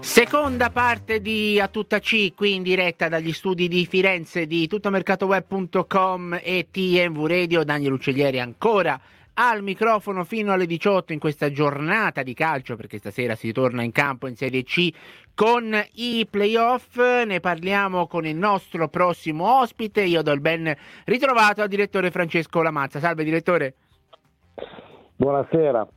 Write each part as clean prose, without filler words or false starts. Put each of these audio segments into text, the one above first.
Seconda parte di A Tutta C, qui in diretta dagli studi di Firenze di tuttomercatoweb.com e TMV Radio. Daniel Uccellieri ancora al microfono fino alle 18 in questa giornata di calcio, perché stasera si torna in campo in Serie C con i playoff. Ne parliamo con il nostro prossimo ospite. Io do il ben ritrovato al direttore Francesco Lamazza. Salve direttore. Buonasera.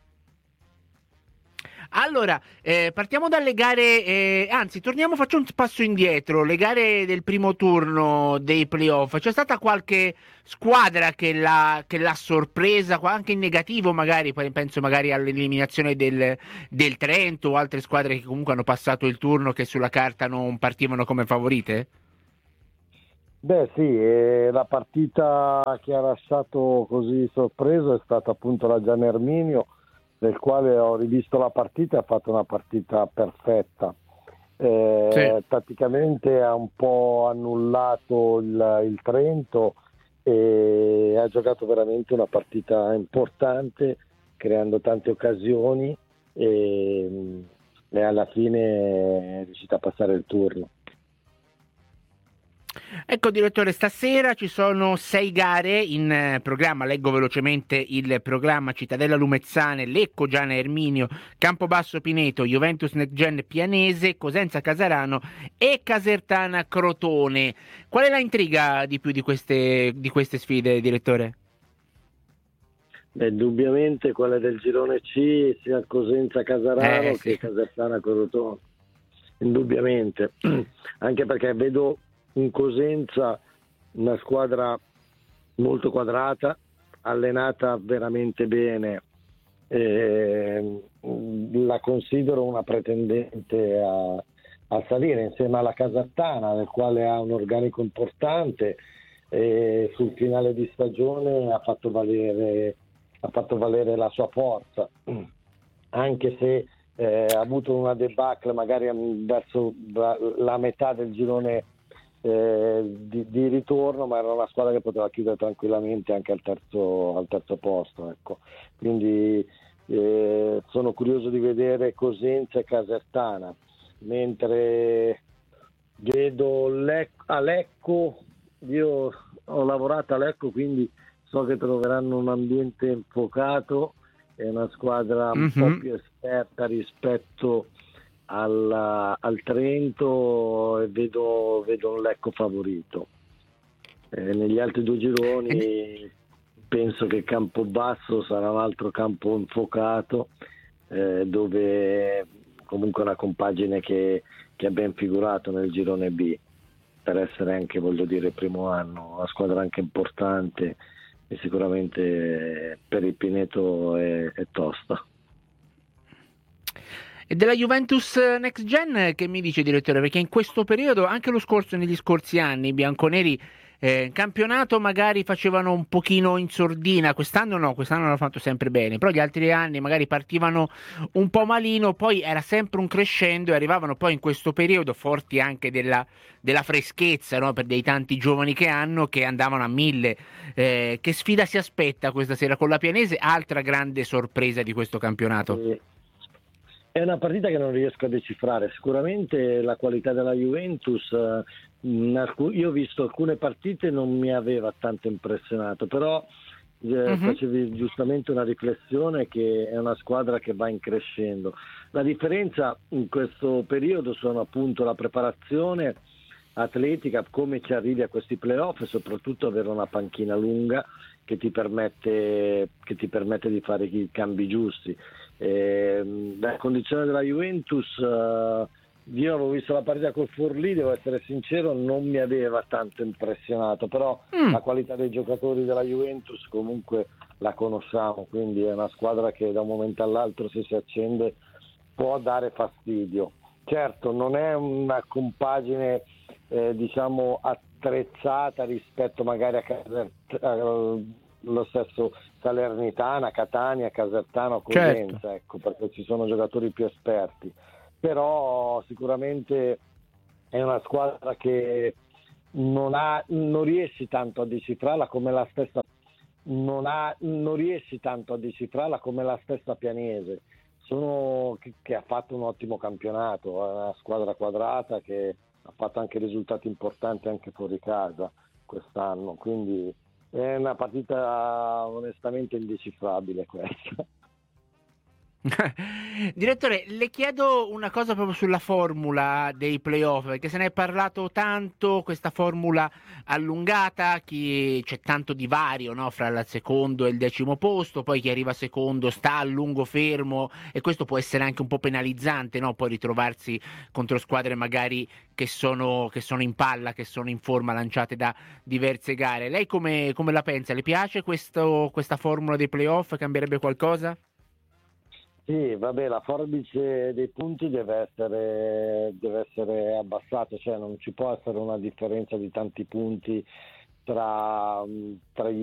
Allora, partiamo dalle gare, anzi faccio un passo indietro, le gare del primo turno dei playoff. C'è stata qualche squadra che l'ha sorpresa, anche in negativo magari, penso magari all'eliminazione del Trento o altre squadre che comunque hanno passato il turno che sulla carta non partivano come favorite? Beh sì, la partita che ha lasciato così sorpreso è stata appunto la Gian Erminio, del quale ho rivisto la partita e ha fatto una partita perfetta. Sì. Praticamente ha un po' annullato il Trento e ha giocato veramente una partita importante, creando tante occasioni e alla fine è riuscita a passare il turno. Ecco direttore, stasera ci sono 6 gare in programma, leggo velocemente il programma: Cittadella Lumezzane, Lecco Giana Erminio, Campobasso Pineto, Juventus Next Gen Pianese, Cosenza Casarano e Casertana Crotone. Qual è la intriga di più di queste sfide, direttore? Beh, indubbiamente quella del girone C, sia Cosenza Casarano Sì. che Casertana Crotone, indubbiamente, anche perché vedo in Cosenza una squadra molto quadrata, allenata veramente bene, la considero una pretendente a salire insieme alla Casertana, nel quale ha un organico importante e sul finale di stagione ha fatto valere la sua forza, anche se ha avuto una debacle magari verso la metà del girone di ritorno, ma era una squadra che poteva chiudere tranquillamente anche al terzo posto, ecco. Quindi sono curioso di vedere Cosenza e Casertana, mentre vedo a Lecco. Io ho lavorato a Lecco, quindi so che troveranno un ambiente infuocato, è una squadra un po' più esperta rispetto al Trento, e vedo un Lecco favorito. Negli altri due gironi penso che Campobasso sarà un altro campo infuocato, dove comunque una compagine che ha ben figurato nel girone B, per essere anche, voglio dire, primo anno, una squadra anche importante, e sicuramente per il Pineto è tosta. E della Juventus Next Gen che mi dice, direttore? Perché in questo periodo, anche negli scorsi anni, i bianconeri campionato magari facevano un pochino in sordina. Quest'anno no, quest'anno hanno fatto sempre bene, però gli altri anni magari partivano un po' malino, poi era sempre un crescendo e arrivavano poi in questo periodo forti anche della freschezza, no? Per dei tanti giovani che andavano a 1000. Che sfida si aspetta questa sera con la Pianese, altra grande sorpresa di questo campionato? È una partita che non riesco a decifrare. Sicuramente la qualità della Juventus, io ho visto alcune partite, non mi aveva tanto impressionato, però facevi giustamente una riflessione che è una squadra che va in crescendo. La differenza in questo periodo sono appunto la preparazione atletica, come ci arrivi a questi playoff, e soprattutto avere una panchina lunga che ti permette di fare i cambi giusti. La condizione della Juventus, io avevo visto la partita col Forlì, devo essere sincero, non mi aveva tanto impressionato, però la qualità dei giocatori della Juventus comunque la conosciamo, quindi è una squadra che da un momento all'altro, se si accende, può dare fastidio. Certo, non è una compagine diciamo attrezzata rispetto magari lo stesso Salernitana, Catania, Casertano, Cosenza, Certo. ecco, perché ci sono giocatori più esperti, però sicuramente è una squadra che non riesci tanto a decifrarla come la stessa non riesci tanto a decifrarla come la stessa Pianese. che ha fatto un ottimo campionato, è una squadra quadrata che ha fatto anche risultati importanti anche fuori casa quest'anno, quindi è una partita onestamente indecifrabile questa. Direttore, le chiedo una cosa proprio sulla formula dei playoff, perché se ne è parlato tanto, questa formula allungata, c'è tanto divario, no, fra il secondo e il 10° posto, poi chi arriva secondo sta a lungo fermo e questo può essere anche un po' penalizzante, no? Poi ritrovarsi contro squadre magari che sono in palla, che sono in forma, lanciate da diverse gare. Lei come la pensa? Le piace questa formula dei playoff? Cambierebbe qualcosa? Sì, vabbè, la forbice dei punti deve essere abbassata, cioè non ci può essere una differenza di tanti punti tra gli